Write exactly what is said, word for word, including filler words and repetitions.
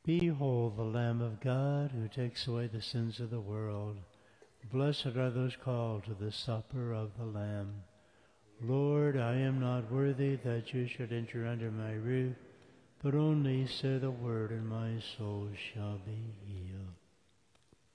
Behold the Lamb of God who takes away the sins of the world. Blessed are those called to the supper of the Lamb. Lord, I am not worthy that you should enter under my roof, but only say the word and my soul shall be healed.